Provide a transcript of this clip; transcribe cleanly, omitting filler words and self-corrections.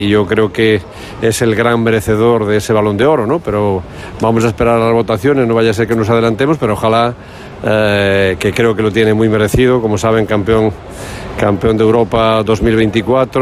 y yo creo que es el gran merecedor de ese Balón de Oro, ¿no? Pero vamos a esperar a las votaciones, no vaya a ser que nos adelantemos, pero ojalá, que creo que lo tiene muy merecido, como saben, campeón de Europa 2024.